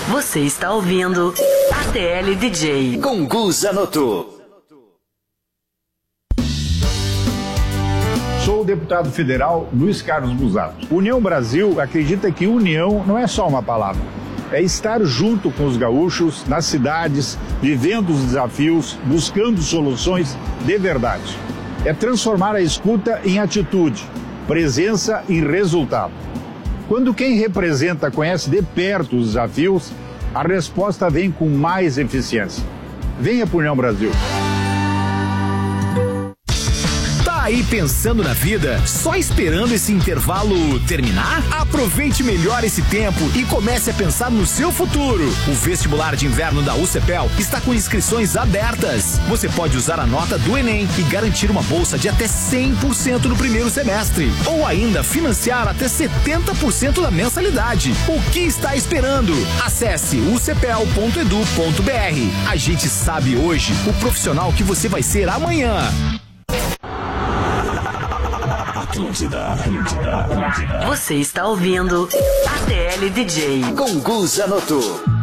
Você está ouvindo ATL DJ com Gu Zanotto. Sou o deputado federal Luiz Carlos Busato. União Brasil acredita que união não é só uma palavra. É estar junto com os gaúchos, nas cidades, vivendo os desafios, buscando soluções de verdade. É transformar a escuta em atitude, presença em resultado. Quando quem representa conhece de perto os desafios, a resposta vem com mais eficiência. Venha para União Brasil. Aí pensando na vida, só esperando esse intervalo terminar? Aproveite melhor esse tempo e comece a pensar no seu futuro. O vestibular de inverno da UCPEL está com inscrições abertas. Você pode usar a nota do Enem e garantir uma bolsa de até 100% no primeiro semestre. Ou ainda financiar até 70% da mensalidade. O que está esperando? Acesse ucpel.edu.br. A gente sabe hoje o profissional que você vai ser amanhã. Atlântida. Você está ouvindo ATL DJ com Gu Zanotto.